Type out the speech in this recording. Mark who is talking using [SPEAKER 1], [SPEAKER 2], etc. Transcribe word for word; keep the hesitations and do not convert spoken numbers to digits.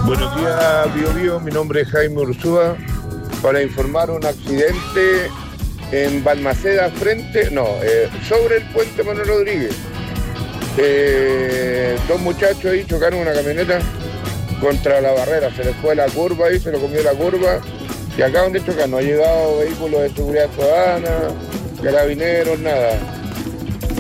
[SPEAKER 1] Buenos días, Bio Bio. Mi nombre es Jaime Ursúa. Para informar un accidente en Balmaceda, frente, no, eh, sobre el puente Manuel Rodríguez. Eh, dos muchachos ahí chocaron una camioneta contra la barrera. Se les fue la curva ahí, se lo comió la curva. Y acá donde chocan no ha llegado vehículos de seguridad ciudadana, carabineros, nada.